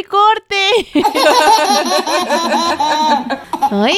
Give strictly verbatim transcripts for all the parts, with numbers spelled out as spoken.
hay corte. Ay.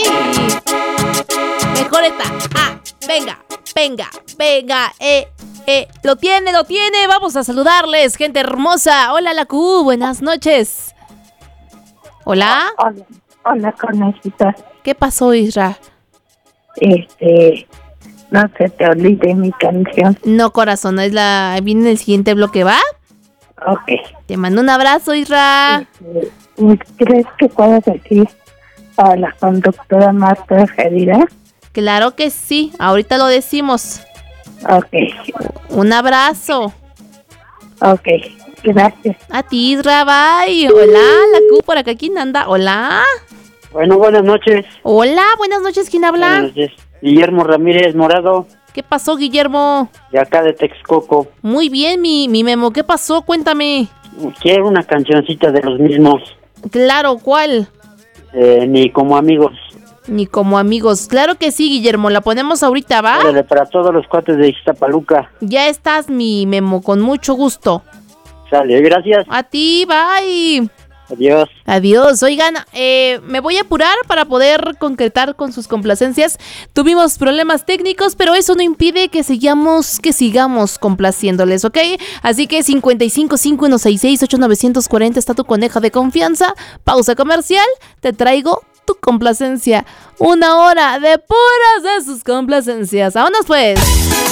Mejor esta. Ah, venga, venga, venga, eh, eh. Lo tiene, lo tiene. Vamos a saludarles, gente hermosa. Hola, la Q, buenas noches. Hola. Hola, hola, conejita. ¿Qué pasó, Isra? Este, no se te olvide mi canción. No, corazón, es la. Viene en el siguiente bloque, ¿va? Ok. Te mando un abrazo, Isra. Este, ¿crees que puedo decir a la conductora Marta Gedira? Claro que sí, ahorita lo decimos. Ok. Un abrazo. Ok, gracias. A ti, Isra, bye. Hola, la Q por acá, ¿quién anda? Hola. Bueno, buenas noches. Hola, buenas noches, ¿quién habla? Buenas noches. Guillermo Ramírez Morado, ¿Qué pasó, Guillermo? de acá de Texcoco. Muy bien, mi, mi Memo, ¿qué pasó? Cuéntame. Quiero una cancioncita de los mismos, Claro, ¿cuál? eh, ni como amigos. Ni como amigos. Claro que sí, Guillermo, la ponemos ahorita, ¿va? Órale, para todos los cuates de Iztapaluca. Ya estás, mi Memo, con mucho gusto. Sale, gracias. A ti, bye. Adiós. Adiós. Oigan, eh, me voy a apurar para poder concretar con sus complacencias. Tuvimos problemas técnicos, pero eso no impide que sigamos, que sigamos complaciéndoles, ¿ok? Así que cincuenta y cinco, cinco uno seis seis, ocho nueve cuatro cero está tu coneja de confianza. Pausa comercial. Te traigo tu complacencia. Una hora de puras de sus complacencias. ¡Vámonos pues!